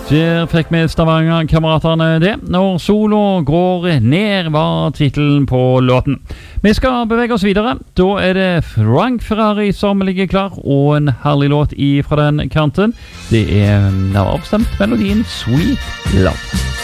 Der fikk vi Stavanger-kameraterne det. Når solo går ned var titelen på låten. Vi skal bevege oss videre. Da det Frank Ferrari som ligger klar, og en herlig låt fra den kanten. Det nærmere bestemt melodien Sweet Love.